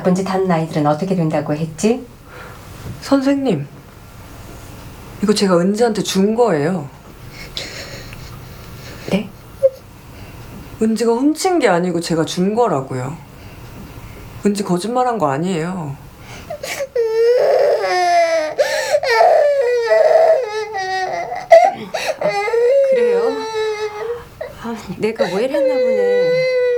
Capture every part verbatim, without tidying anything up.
나쁜 짓 하는 아이들은 어떻게 된다고 했지? 선생님, 이거 제가 은지한테 준 거예요. 네? 은지가 훔친 게 아니고 제가 준 거라고요. 은지 거짓말한 거 아니에요. 아, 그래요? 아, 내가 왜 이랬나 보네.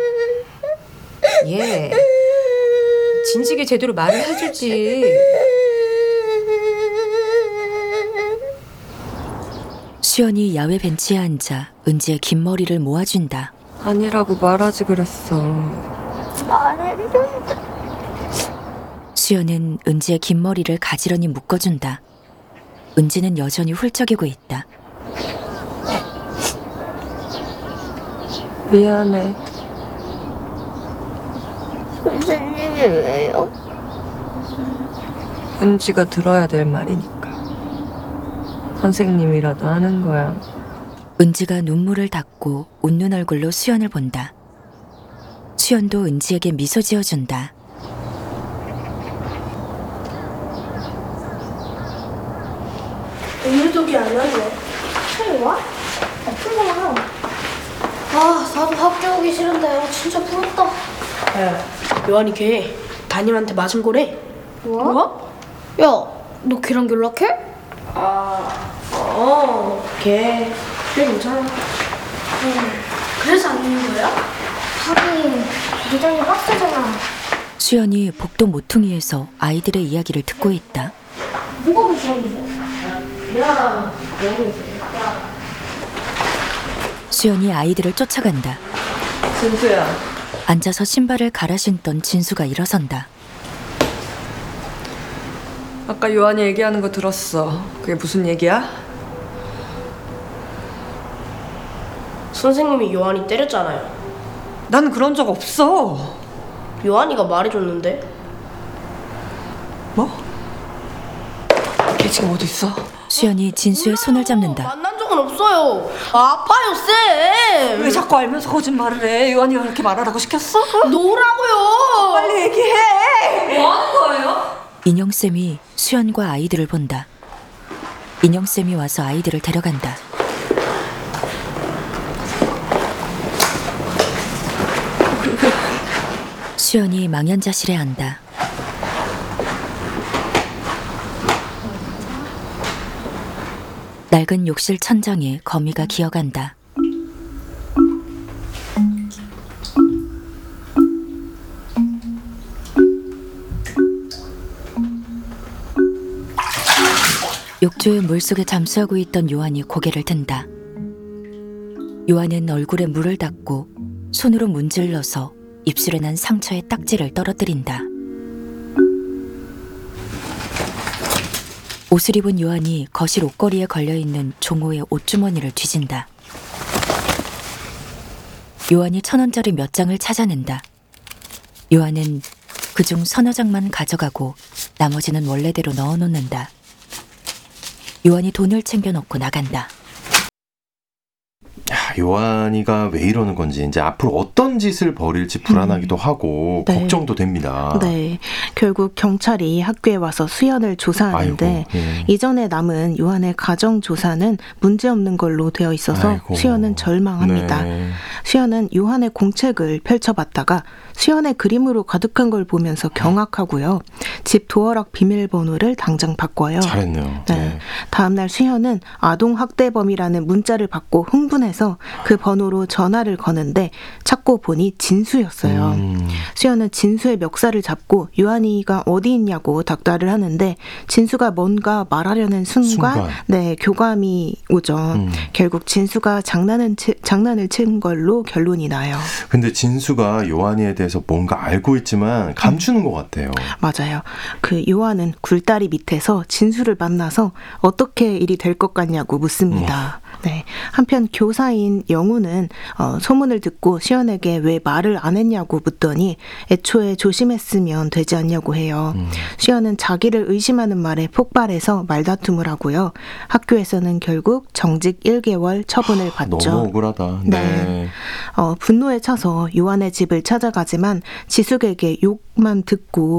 얘 진즉에 제대로 말을 해주지. 수연이 야외 벤치에 앉아 은지의 긴 머리를 모아준다. 아니라고 말하지 그랬어. 수연은 은지의 긴 머리를 가지런히 묶어준다. 은지는 여전히 훌쩍이고 있다. 미안해. 선생님이 왜요? 은지가 들어야 될 말이니까. 선생님이라도 하는 거야. 은지가 눈물을 닦고 웃는 얼굴로 수연을 본다. 수연도 은지에게 미소 지어준다. 오늘도기 안 하네. 잘 와? 아, 풀어라. 아, 나도 학교 오기 싫은데 진짜 부럽다. 야, 요한이 걔 담임한테 맞은 거래. 뭐? 뭐? 야, 너 걔랑 연락해? 아, 어, 걔, 걔 괜찮아. 음, 그래서 안 있는 거야? 하긴 굉장히 빡세잖아. 수연이 복도 모퉁이에서 아이들의 이야기를 듣고 있다. 뭐가 무서운데? 야, 수연이 아이들을 쫓아간다. 진수야. 앉아서 신발을 갈아 신던 진수가 일어선다. 아까 요한이 얘기하는 거 들었어. 그게 무슨 얘기야? 선생님이 요한이 때렸잖아요. 난 그런 적 없어. 요한이가 말해줬는데. 뭐? 걔 지금 어디 있어? 수연이 진수의 손을 잡는다. 만난 적은 없어요. 아, 아파요, 쌤. 왜 자꾸 알면서 거짓말을 해? 요한이가 그렇게 말하라고 시켰어? 놓으라고요. 빨리 얘기해. 뭐 하는 거예요? 인형쌤이 수연과 아이들을 본다. 인형쌤이 와서 아이들을 데려간다. 수연이 망연자실해 앉다. 낡은 욕실 천장에 거미가 기어간다. 욕조의 물속에 잠수하고 있던 요한이 고개를 든다. 요한은 얼굴에 물을 닦고 손으로 문질러서 입술에 난 상처에 딱지를 떨어뜨린다. 옷을 입은 요한이 거실 옷걸이에 걸려있는 종호의 옷주머니를 뒤진다. 요한이 천 원짜리 몇 장을 찾아낸다. 요한은 그중 서너 장만 가져가고 나머지는 원래대로 넣어놓는다. 요한이 돈을 챙겨놓고 나간다. 요한이가 왜 이러는 건지 이제 앞으로 어떤 짓을 벌일지 불안하기도 음. 하고 네. 걱정도 됩니다. 네, 결국 경찰이 학교에 와서 수연을 조사하는데 아이고, 예. 이전에 남은 요한의 가정 조사는 문제없는 걸로 되어 있어서 아이고. 수연은 절망합니다. 네. 수연은 요한의 공책을 펼쳐봤다가 수연의 그림으로 가득한 걸 보면서 경악하고요. 집 도어락 비밀번호를 당장 바꿔요. 잘했네요. 네. 네. 다음날 수연은 아동학대범이라는 문자를 받고 흥분해서 그 번호로 전화를 거는데 찾고 보니 진수였어요. 음. 수연은 진수의 멱살을 잡고 요한이가 어디 있냐고 닥달을 하는데 진수가 뭔가 말하려는 순간, 순간. 네, 교감이 오죠. 음. 결국 진수가 장난은 치, 장난을 친 걸로 결론이 나요. 근데 진수가 요한이에 대해서 뭔가 알고 있지만 감추는 것 같아요. 맞아요. 그 요한은 굴다리 밑에서 진수를 만나서 어떻게 일이 될 것 같냐고 묻습니다. 음. 네. 한편 교사인 영우는 어, 소문을 듣고 수연에게 왜 말을 안 했냐고 묻더니 애초에 조심했으면 되지 않냐고 해요. 음. 수연은 자기를 의심하는 말에 폭발해서 말다툼을 하고요. 학교에서는 결국 정직 일 개월 처분을 받죠. 너무 억울하다. 네. 네. 어, 분노에 차서 요한의 집을 찾아가지만 지숙에게 욕만 듣고